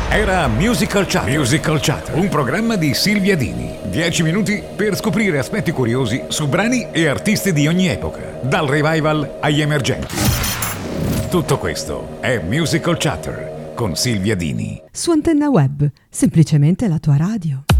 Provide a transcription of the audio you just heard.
Era Musical Chatter. Musical Chatter, un programma di Silvia Dini. 10 minuti per scoprire aspetti curiosi su brani e artisti di ogni epoca, dal revival agli emergenti. Tutto questo è Musical Chatter con Silvia Dini. Su Antenna Web, semplicemente la tua radio.